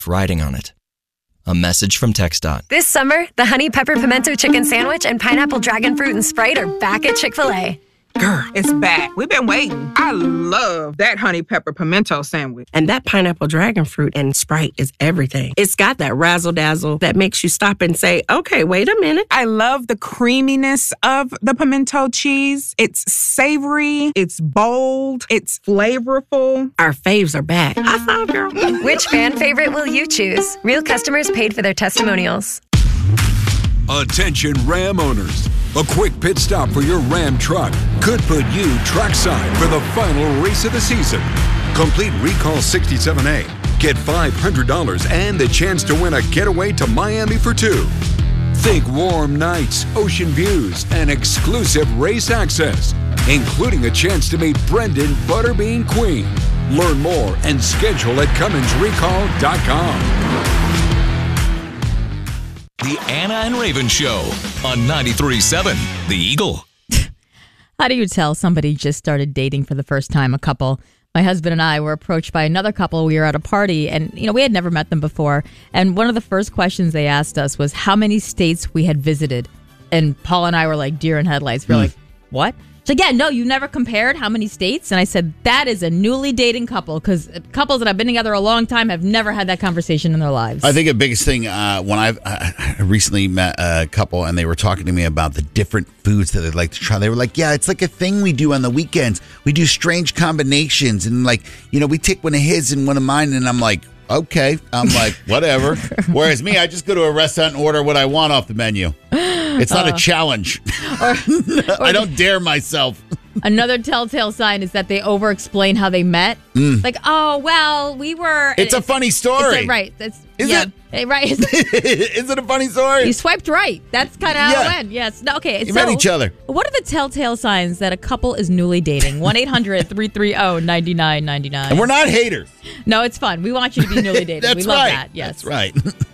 riding on it. A message from TxDOT. This summer, the Honey Pepper Pimento Chicken Sandwich and Pineapple Dragon Fruit and Sprite are back at Chick-fil-A. Girl, it's back. We've been waiting. I love that Honey Pepper Pimento Sandwich. And that Pineapple Dragon Fruit and Sprite is everything. It's got that razzle-dazzle that makes you stop and say, okay, wait a minute. I love the creaminess of the pimento cheese. It's savory, it's bold, it's flavorful. Our faves are back. High five, girl. Which fan favorite will you choose? Real customers paid for their testimonials. Attention Ram owners. A quick pit stop for your Ram truck could put you trackside for the final race of the season. Complete Recall 67A. Get $500 and the chance to win a getaway to Miami for two. Think warm nights, ocean views, and exclusive race access, including a chance to meet Brendan Butterbean Queen. Learn more and schedule at CumminsRecall.com. The Anna and Raven Show on 93.7 The Eagle. How do you tell somebody just started dating for the first time? A couple. My husband and I were approached by another couple. We were at a party, and we had never met them before. And one of the first questions they asked us was how many states we had visited. And Paul and I were like deer in headlights. We're like, what? She's like, yeah, no, you never compared how many states? And I said, that is a newly dating couple, because couples that have been together a long time have never had that conversation in their lives. I think the biggest thing, when I recently met a couple and they were talking to me about the different foods that they'd like to try. They were like, yeah, it's like a thing we do on the weekends. We do strange combinations, and we take one of his and one of mine, and I'm like, okay. I'm like, whatever. Whereas me, I just go to a restaurant and order what I want off the menu. It's not a challenge. I don't dare myself. Another telltale sign is that they over-explain how they met. Like, oh, well, we were... It's a funny story. Right. Is it? Right. Is it a funny story? You swiped right. That's kind of how it went. Yes. No, okay. You met each other. What are the telltale signs that a couple is newly dating? 1-800-330-9999. And we're not haters. No, it's fun. We want you to be newly dating. That's we love right. that. Yes. That's right.